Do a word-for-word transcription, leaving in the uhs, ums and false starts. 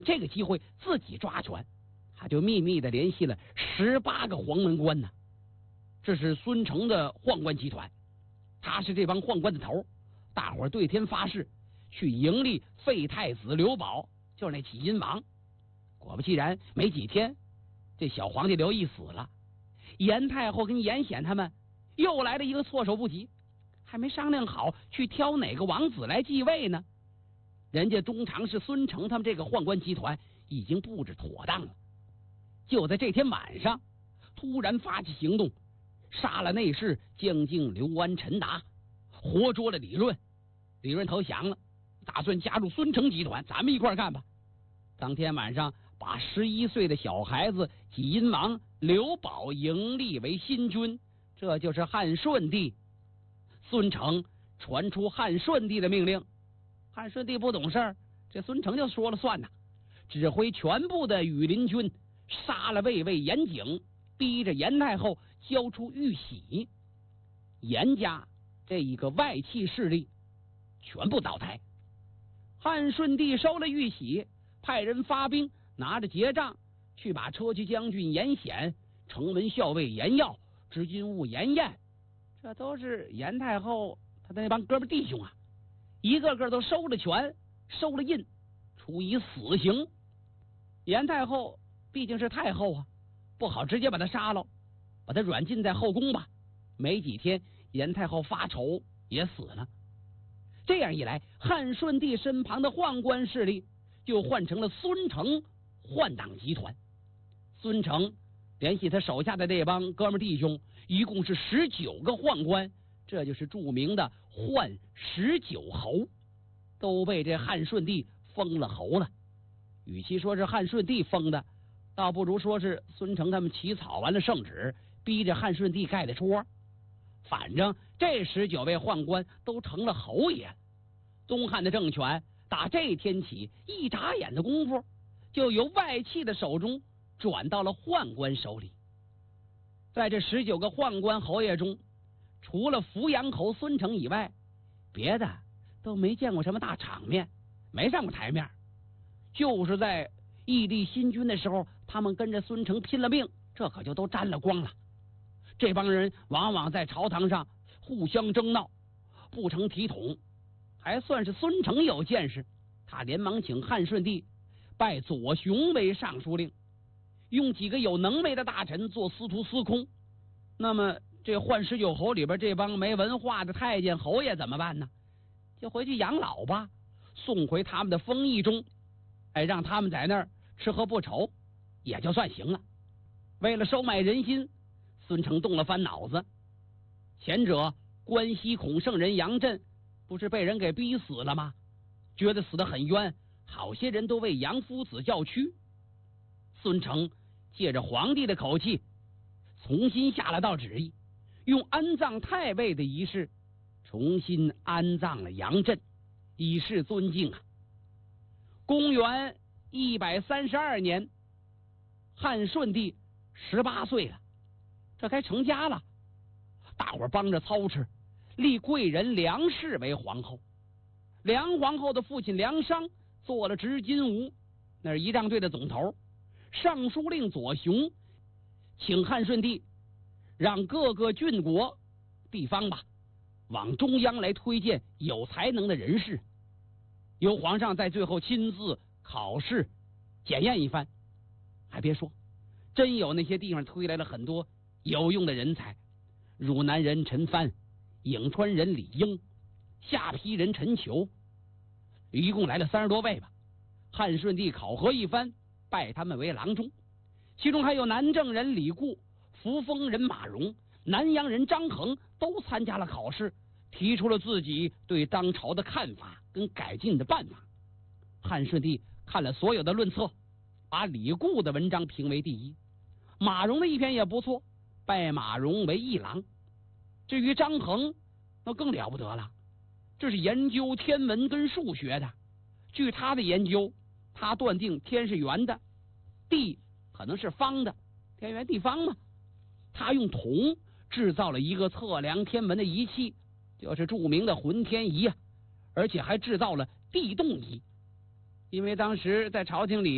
这个机会自己抓权，他就秘密的联系了十八个黄门官呢。这是孙承的宦官集团，他是这帮宦官的头。大伙儿对天发誓，去迎立废太子刘保，就是那起阴王。果不其然，没几天，这小皇帝刘义死了，严太后跟严显他们又来了一个措手不及，还没商量好去挑哪个王子来继位呢。人家中常侍孙承他们这个宦官集团已经布置妥当了。就在这天晚上，突然发起行动，杀了内侍江敬、刘安、陈达，活捉了李润。李润投降了，打算加入孙承集团，咱们一块干吧。当天晚上，把十一岁的小孩子济阴王刘保迎立为新君，这就是汉顺帝。孙承传出汉顺帝的命令，汉顺帝不懂事儿，这孙承就说了算呐，指挥全部的羽林军杀了卫尉严景，逼着严太后交出玉玺。严家这一个外戚势力全部倒台。汉顺帝收了玉玺，派人发兵，拿着节杖去把车骑将军严显、城门校尉严耀、执军务严彦，这都是严太后他的那帮哥们弟兄啊，一个个都收了权，收了印，处以死刑。严太后毕竟是太后啊，不好直接把他杀了，把他软禁在后宫吧。没几天，严太后发愁也死了。这样一来，汉顺帝身旁的宦官势力就换成了孙承宦党集团。孙承联系他手下的这帮哥们弟兄，一共是十九个宦官，这就是著名的宦十九侯，都被这汉顺帝封了侯了。与其说是汉顺帝封的，倒不如说是孙承他们起草完了圣旨，逼着汉顺帝盖的戳。反正这十九位宦官都成了侯爷。东汉的政权打这天起，一眨眼的功夫，就由外戚的手中转到了宦官手里。在这十九个宦官侯爷中，除了扶阳侯孙承以外，别的都没见过什么大场面，没上过台面。就是在义立新君的时候，他们跟着孙承拼了命，这可就都沾了光了。这帮人往往在朝堂上互相争闹，不成体统。还算是孙承有见识，他连忙请汉顺帝拜左雄为尚书令，用几个有能为的大臣做司徒司空。那么这宦十九侯里边这帮没文化的太监侯爷怎么办呢？就回去养老吧，送回他们的封邑中，哎，让他们在那儿吃喝不愁，也就算行了。为了收买人心，孙承动了番脑子。前者关西孔圣人杨震不是被人给逼死了吗？觉得死得很冤，好些人都为杨夫子叫屈。孙承借着皇帝的口气，重新下了道旨意，用安葬太尉的仪式重新安葬了杨震，以示尊敬啊。公元一百三十二年，汉顺帝十八岁了，这该成家了。大伙儿帮着操持，立贵人梁氏为皇后。梁皇后的父亲梁商做了执金吾，那是仪仗队的总头。尚书令左雄请汉顺帝让各个郡国地方吧，往中央来推荐有才能的人士，由皇上在最后亲自考试检验一番。还别说，真有那些地方推来了很多有用的人才，汝南人陈蕃，颍川人李英，下邳人陈求，一共来了三十多位吧。汉顺帝考核一番，拜他们为郎中。其中还有南郑人李固、扶风人马融、南阳人张衡都参加了考试，提出了自己对当朝的看法跟改进的办法。汉顺帝看了所有的论册，把李固的文章评为第一，马融的一篇也不错，拜马融为议郎。至于张衡，那更了不得了，这是研究天文跟数学的。据他的研究，他断定天是圆的，地可能是方的，天圆地方嘛。他用铜制造了一个测量天文的仪器，就是著名的浑天仪啊，而且还制造了地动仪。因为当时在朝廷里